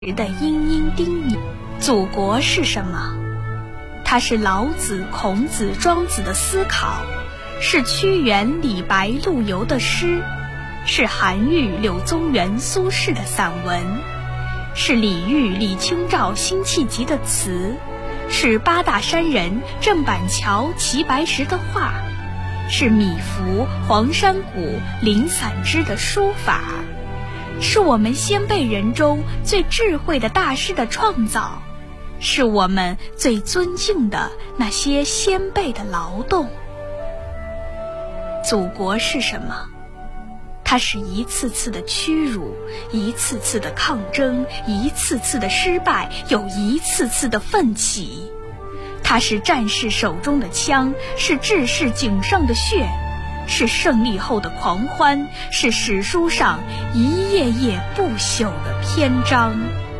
的殷殷叮咛。祖国是什么？它是老子、孔子、庄子的思考，是屈原、李白、陆游的诗，是韩愈、柳宗元、苏轼的散文，是李煜、李清照、辛弃疾的词，是八大山人郑板桥、齐白石的画，是米芾、黄山谷、林散之的书法，是我们先辈人中最智慧的大师的创造，是我们最尊敬的那些先辈的劳动。祖国是什么？它是一次次的屈辱，一次次的抗争，一次次的失败，又一次次的奋起。它是战士手中的枪，是志士颈上的血，是胜利后的狂欢，是史书上一页页不朽的篇章。